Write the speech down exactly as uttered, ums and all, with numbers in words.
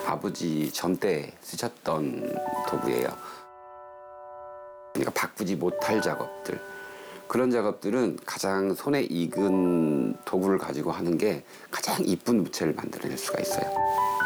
아버지 전때 쓰셨던 도구예요. 그러니까 바꾸지 못할 작업들, 그런 작업들은 가장 손에 익은 도구를 가지고 하는 게 가장 이쁜 무채를 만들어낼 수가 있어요.